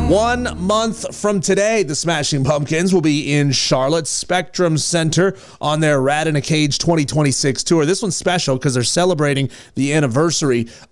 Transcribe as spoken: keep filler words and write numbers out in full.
One month from today, the Smashing Pumpkins will be in Charlotte Spectrum Center on their Rat in a Cage twenty twenty-six tour. This one's special because they're celebrating the anniversary